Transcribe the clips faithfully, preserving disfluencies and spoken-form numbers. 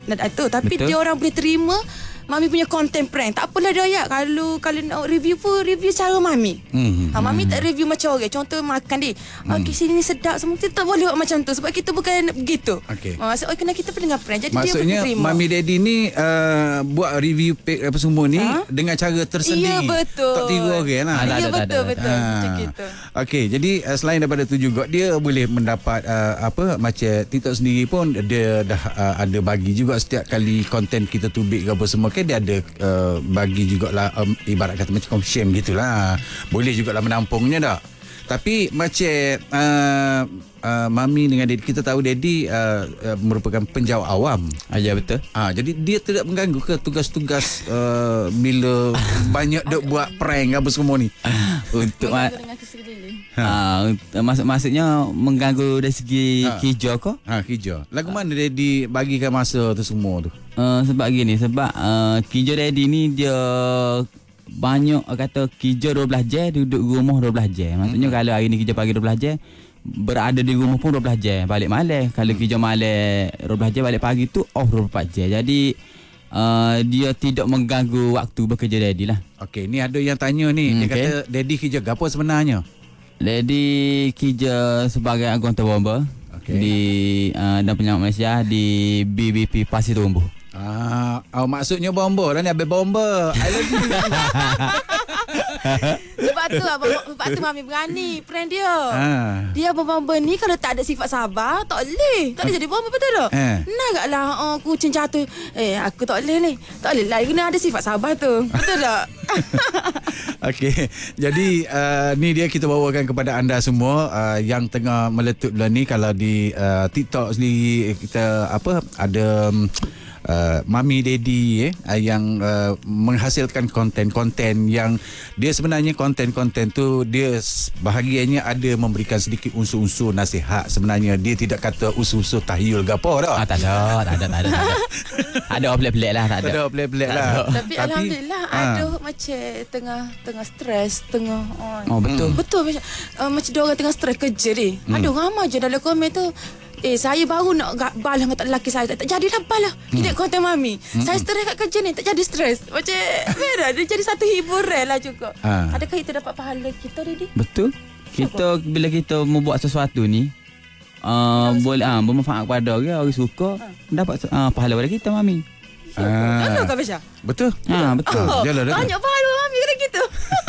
nak atur. Tapi Betul. dia orang boleh terima Mami punya content prank. Tak apalah Dayak. Kalau kalau nak review pun review cara Mami. Hmm. Ha, Mami tak review macam orang. Contoh makan dia. Hmm. Okay, sini ni sedap semua. Kita tak boleh buat macam tu sebab kita bukan begitu. Okey. Ha, maksud oh, kena kita pendengar prank. Jadi Maksudnya dia boleh terima. Mami Daddy ni uh, buat review pack apa semua ni Ha? dengan cara tersendiri. Ya, betul. Tak tiru orang lah. Ah, tak Ya, ada, tak betul, ada. betul. Ah. Macam gitu. Okey, jadi uh, selain daripada tu juga dia boleh mendapat uh, apa macam TikTok sendiri pun dia dah uh, ada bagi juga setiap kali konten kita tubik ke apa semua kan dia ada uh, bagi jugalah um, ibarat kata macam shame gitulah. Boleh jugalah menampungnya tak. Tapi macam uh, uh, Mami dengan Daddy, kita tahu Daddy uh, uh, merupakan penjawat awam. Ah, ya betul. Ah, jadi dia tidak mengganggu ke tugas-tugas uh, bila banyak dok buat prank apa semua ni. Untuk ma- Dengan kesekeliling. ha. uh, maksud maksudnya mengganggu dari segi Ha. kerja kau? Ha, hijau. Lagu mana Daddy bagikan masa tu semua tu? Uh, sebab gini, sebab uh, kerja Daddy ni dia banyak kata kerja dua belas jam, duduk rumah dua belas jam. Maksudnya hmm. kalau hari ni kerja pagi dua belas jam, berada di rumah pun dua belas jam, balik malam. Kalau hmm. kerja malam dua belas jam, balik pagi tu off dua puluh empat jam. Jadi uh, dia tidak mengganggu waktu bekerja Daddy lah. Okey, ni ada yang tanya ni. Hmm, Dia okay. kata Daddy kerja apa sebenarnya? Daddy kerja sebagai anggota bomba Okey. di uh, dan penyelamat Malaysia di B B P Pasir Tumbuh. Ah, oh, maksudnya bomba lah ni, habis bomba. I love you. Sebab tu lah, sebab tu Mami berani prank dia. Ah. Dia bomba ni kalau tak ada sifat sabar, tak boleh. Tak boleh jadi bomba, betul tak? Eh. Nagaklah oh, kucing jatuh. Eh, aku tak boleh ni. Tak boleh lah. Kena ada sifat sabar tu. Betul tak? Okey. Jadi uh, ni dia kita bawakan kepada anda semua uh, yang tengah meletup bulan ni. Kalau di uh, TikTok sendiri kita apa ada um, Uh, Mami Daddy eh, uh, yang uh, menghasilkan konten-konten yang dia sebenarnya konten-konten tu dia bahagiannya ada memberikan sedikit unsur-unsur nasihat. Sebenarnya dia tidak kata unsur-unsur tahyul ke apa dah. Ah, tak ada, tak ada, tak ada. Tak ada, ada orang pelik-pelik lah, tak ada. Ada pelik-pelik lah. Tapi Alhamdulillah ah. ada macam tengah tengah stres, tengah oh, Oh, betul. betul macam uh, macam dia orang tengah stres kerja ni. Hmm. Ada ramai je dalam komen tu. Eh, saya baru nak balah dengan tak lelaki saya. Tak, tak jadilah balah. Kita hmm. konten Mami. Hmm. Saya stres kat kerja ni. Tak jadi stres. Macam merah. Dia jadi satu hiburan lah juga. Ha. Adakah kita dapat pahala kita, Daddy? Betul. Kita bila kita membuat sesuatu ni uh, boleh ah uh, bermanfaat kepada orang, orang suka, Ha. dapat uh, pahala pada kita Mami. Ah. Ah. Kau Fasha? Betul. Ha, betul. Ah, jalan dah. Banyak pahala Mami kena gitu.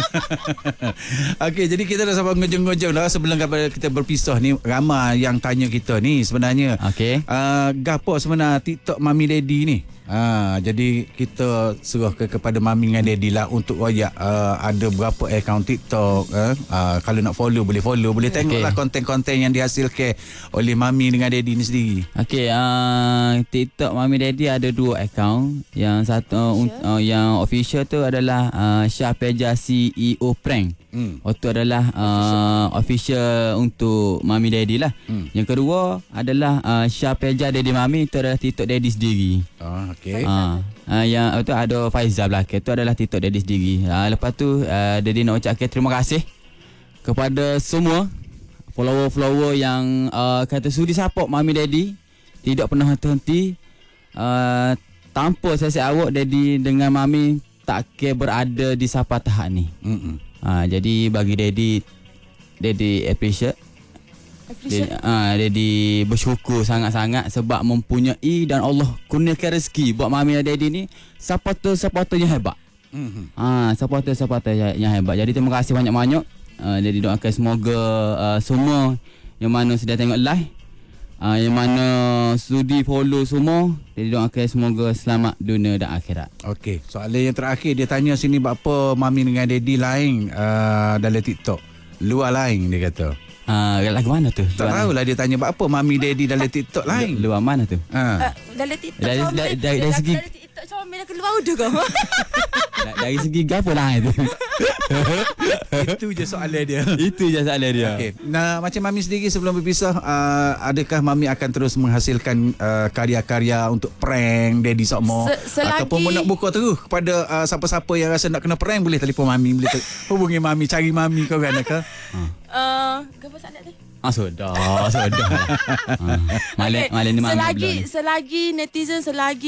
Okey, jadi kita dah sampai ngejung-ngejung dah. Sebelum kita berpisah ni, ramai yang tanya kita ni sebenarnya. Okey. Uh, gapo sebenarnya TikTok Mami Daddy ni? Ha, jadi kita suruh ke kepada Mami dengan Daddy lah untuk royak uh, ada berapa akaun TikTok. Uh, uh, kalau nak follow boleh follow, boleh tengoklah Okey. konten-konten yang dihasilkan oleh Mami dengan Daddy ni sendiri. Okey, uh, TikTok Mami Daddy ada dua akaun. Yang satu uh, uh, yang official tu adalah uh, Syah Peja C E O Prank. Hmm. Itu adalah uh, official untuk Mami Daddy lah. Hmm. Yang kedua adalah uh, Syah Peja Daddy Mami. Itu adalah TikTok Daddy sendiri. Oh, okey. Ah, uh, yang itu ada Faizal belakang. Itu adalah TikTok Daddy sendiri. Uh, lepas tu uh, Daddy nak ucapkan terima kasih kepada semua follower-follower yang uh, kata sudi support Mami Daddy. Tidak pernah henti-henti. Uh, tanpa sesi awak Daddy dengan Mami tak kira berada di siapa tahap ni. Hmm. Uh, jadi bagi Daddy, Daddy appreciate. Dia, ah, Daddy bersyukur sangat-sangat sebab mempunyai dan Allah kurniakan rezeki buat Mami dan Daddy ni supporter-supporter yang hebat. Hmm. Ah, supporter-supporter yang, yang hebat. Jadi terima kasih banyak-banyak. Ah, Daddy doakan semoga uh, semua yang mana sedang tengok live, ah, yang mana sudi follow semua, Daddy doakan semoga selamat dunia dan akhirat. Okey, soalan yang terakhir dia tanya sini apa Mami dengan Daddy lain uh, dalam TikTok. Luar lain dia kata. Ah, lagu mana tu? Tak tahulah dia tanya apa Mami Daddy dalam TikTok lain. Lu, luar mana tu? Ha. Uh, dalam TikTok Dari- comel. dari- dari- dari segi- Dalam TikTok comel dah keluar udah kau. Da- Dari segi gapo lah itu. Itu je soalan dia. Itu je soalan dia. Okey. Nah, macam Mami sendiri sebelum berpisah, uh, adakah Mami akan terus menghasilkan uh, karya-karya untuk prank Daddy Sokmo? Se- selagi- Ataupun nak buka terus kepada uh, siapa-siapa yang rasa nak kena prank, boleh telefon Mami, boleh te- hubungi Mami, cari Mami kau kan ke? Uh, Apa soalan tu? Ah, sudah, sudah. Ah, Malam Okay, malam ni Mami selagi belum ni. selagi netizen selagi